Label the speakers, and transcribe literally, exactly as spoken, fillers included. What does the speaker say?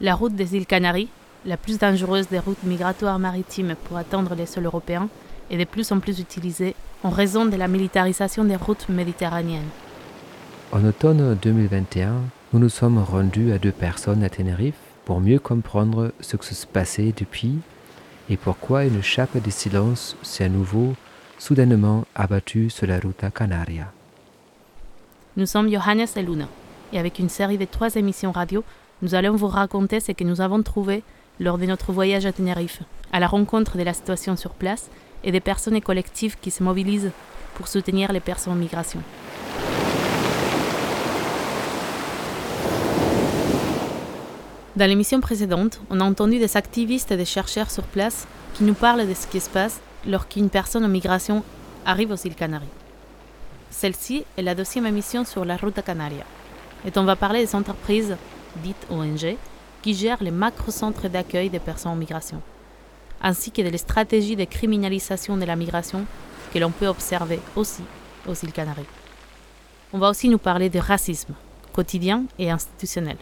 Speaker 1: La route des îles Canaries, la plus dangereuse des routes migratoires maritimes pour atteindre les sols européens, est de plus en plus utilisée en raison de la militarisation des routes méditerranéennes.
Speaker 2: En automne deux mille vingt et un, nous nous sommes rendus à deux personnes à Tenerife pour mieux comprendre ce qui se passait depuis et pourquoi une chape de silence s'est à nouveau soudainement abattue sur la Ruta Canaria.
Speaker 1: Nous sommes Johannes et Luna, et avec une série de trois émissions radio, nous allons vous raconter ce que nous avons trouvé lors de notre voyage à Tenerife, à la rencontre de la situation sur place et des personnes et collectifs qui se mobilisent pour soutenir les personnes en migration. Dans l'émission précédente, on a entendu des activistes et des chercheurs sur place qui nous parlent de ce qui se passe lorsqu'une personne en migration arrive aux îles Canaries. Celle-ci est la deuxième émission sur la Ruta Canaria, et on va parler des entreprises, dites O N G, qui gèrent les macro-centres d'accueil des personnes en migration, ainsi que des stratégies de criminalisation de la migration que l'on peut observer aussi aux îles Canaries. On va aussi nous parler de racisme, quotidien et institutionnel.